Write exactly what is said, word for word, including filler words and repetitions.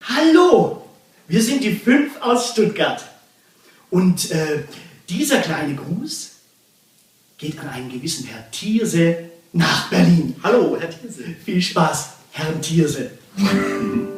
Hallo, wir sind die fünf aus Stuttgart. Und äh, dieser kleine Gruß geht an einen gewissen Herr Thierse nach Berlin. Hallo, Herr Thierse. Viel Spaß, Herr Thierse.